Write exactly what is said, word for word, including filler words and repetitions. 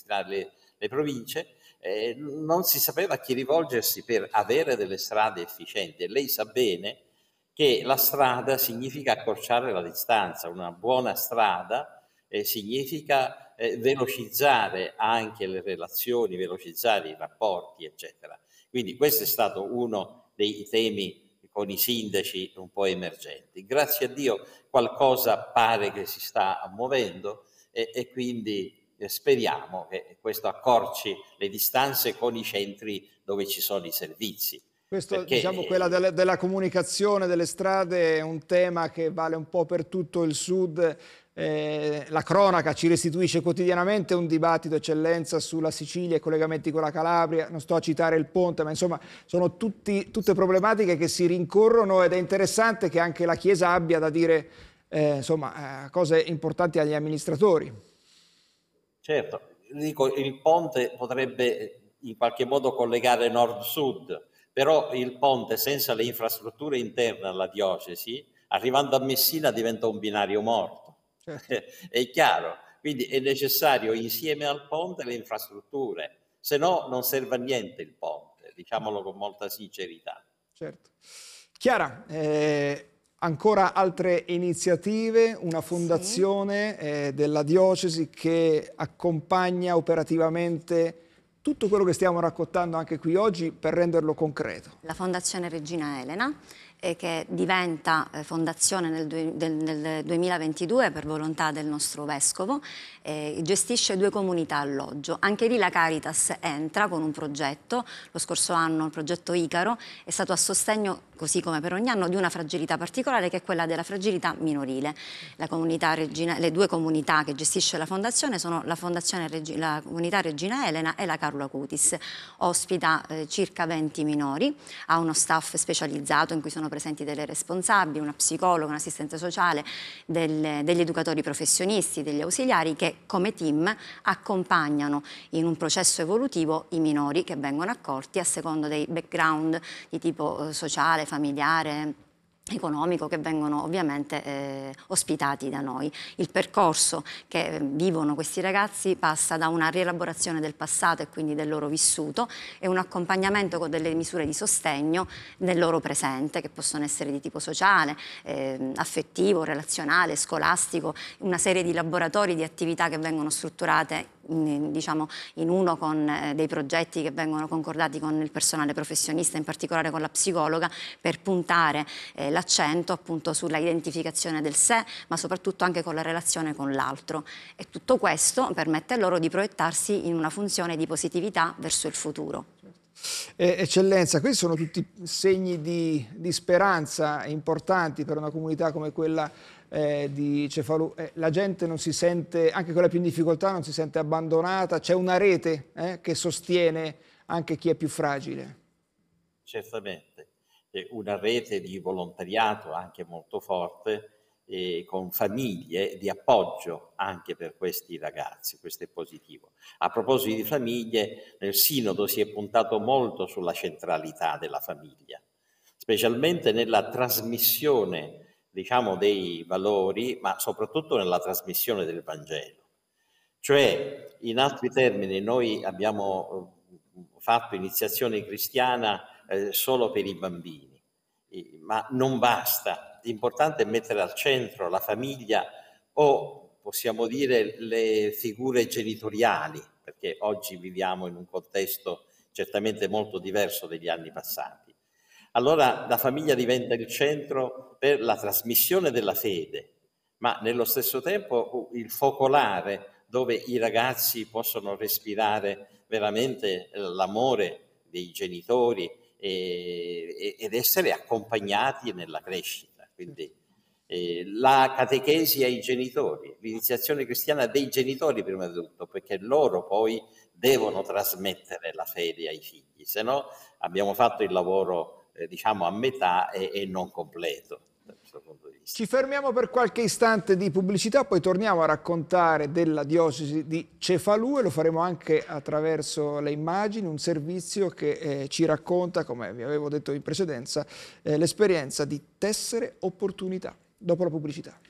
amministrare le, le province, eh, non si sapeva a chi rivolgersi per avere delle strade efficienti. E lei sa bene che la strada significa accorciare la distanza, una buona strada eh, significa eh, velocizzare anche le relazioni, velocizzare i rapporti, eccetera. Quindi questo è stato uno dei temi con i sindaci un po' emergenti. Grazie a Dio qualcosa pare che si sta muovendo e, e quindi eh, speriamo che questo accorci le distanze con i centri dove ci sono i servizi. Questo, Perché diciamo, quella delle- della comunicazione delle strade è un tema che vale un po' per tutto il sud. Eh, la cronaca ci restituisce quotidianamente un dibattito, eccellenza, sulla Sicilia e collegamenti con la Calabria. Non sto a citare il ponte, ma insomma sono tutti, tutte problematiche che si rincorrono ed è interessante che anche la Chiesa abbia da dire eh, insomma, eh, cose importanti agli amministratori. certo, dico, il ponte potrebbe in qualche modo collegare nord-sud, però il ponte senza le infrastrutture interne alla diocesi, arrivando a Messina diventa un binario morto. Certo. È chiaro, quindi è necessario insieme al ponte le infrastrutture, se no non serve a niente il ponte, diciamolo con molta sincerità. Certo. Chiara, eh, ancora altre iniziative, una Sì. fondazione eh, della diocesi che accompagna operativamente tutto quello che stiamo raccontando anche qui oggi per renderlo concreto. La Fondazione Regina Elena, eh, che diventa eh, fondazione nel, due, del, nel duemilaventidue per volontà del nostro vescovo, eh, gestisce due comunità alloggio. Anche lì la Caritas entra con un progetto, lo scorso anno il progetto Icaro è stato a sostegno, così come per ogni anno, di una fragilità particolare che è quella della fragilità minorile. La comunità Regina, le due comunità che gestisce la fondazione sono la, fondazione Regi, la comunità Regina Elena e la Carlo Acutis. Ospita eh, circa venti minori, ha uno staff specializzato in cui sono presenti delle responsabili, una psicologa, un assistente sociale, del, degli educatori professionisti, degli ausiliari che come team accompagnano in un processo evolutivo i minori che vengono accolti a secondo dei background di tipo eh, sociale, familiare, economico, che vengono ovviamente eh, ospitati da noi. Il percorso che eh, vivono questi ragazzi passa da una rielaborazione del passato e quindi del loro vissuto e un accompagnamento con delle misure di sostegno nel loro presente, che possono essere di tipo sociale, eh, affettivo, relazionale, scolastico, una serie di laboratori, di attività che vengono strutturate in, diciamo, in uno con eh, dei progetti che vengono concordati con il personale professionista, in particolare con la psicologa, per puntare eh, l'accento appunto sulla identificazione del sé, ma soprattutto anche con la relazione con l'altro. E tutto questo permette loro di proiettarsi in una funzione di positività verso il futuro. Eh, eccellenza, questi sono tutti segni di, di speranza importanti per una comunità come quella eh, di Cefalù. Eh, la gente non si sente, anche quella più in difficoltà, non si sente abbandonata, c'è una rete eh, che sostiene anche chi è più fragile. Certamente, è una rete di volontariato anche molto forte, eh, con famiglie di appoggio anche per questi ragazzi, questo è positivo. A proposito di famiglie, nel Sinodo si è puntato molto sulla centralità della famiglia, specialmente nella trasmissione, diciamo, dei valori, ma soprattutto nella trasmissione del Vangelo. Cioè, in altri termini, noi abbiamo fatto iniziazione cristiana eh, solo per i bambini, eh, ma non basta. L'importante è mettere al centro la famiglia o, possiamo dire, le figure genitoriali, perché oggi viviamo in un contesto certamente molto diverso degli anni passati. Allora la famiglia diventa il centro per la trasmissione della fede, ma nello stesso tempo il focolare dove i ragazzi possono respirare veramente l'amore dei genitori e, ed essere accompagnati nella crescita. Quindi eh, la catechesi ai genitori, l'iniziazione cristiana dei genitori prima di tutto, perché loro poi devono trasmettere la fede ai figli, se no abbiamo fatto il lavoro eh, diciamo a metà e, e non completo da questo punto di vista. Ci fermiamo per qualche istante di pubblicità, poi torniamo a raccontare della diocesi di Cefalù e lo faremo anche attraverso le immagini, un servizio che eh, ci racconta, come vi avevo detto in precedenza, eh, l'esperienza di tessere opportunità. Dopo la pubblicità.